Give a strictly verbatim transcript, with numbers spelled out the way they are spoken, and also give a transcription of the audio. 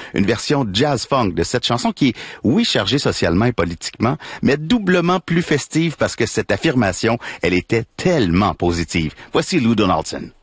une version jazz-funk de cette chanson qui est, oui, chargée socialement et politiquement, mais doublement plus festive parce que cette affirmation, elle était tellement positive. Voici Lou Donaldson.